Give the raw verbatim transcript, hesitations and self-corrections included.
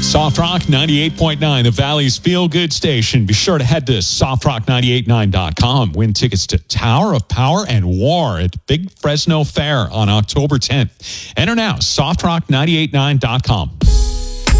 Soft Rock ninety-eight point nine, the Valley's feel-good station. Be sure to head to soft rock nine eight nine dot com. Win tickets to Tower of Power and War at Big Fresno Fair on October tenth. Enter now, soft rock nine eight nine dot com.